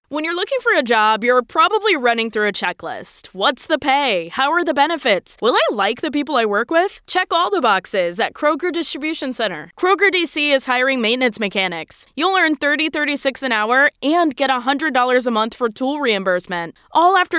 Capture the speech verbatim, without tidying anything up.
When you're looking for a job, you're probably running through a checklist. What's the pay? How are the benefits? Will I like the people I work with? Check all the boxes at Kroger Distribution Center. Kroger D C is hiring maintenance mechanics. You'll earn thirty dollars and thirty-six cents an hour and get one hundred dollars a month for tool reimbursement. All after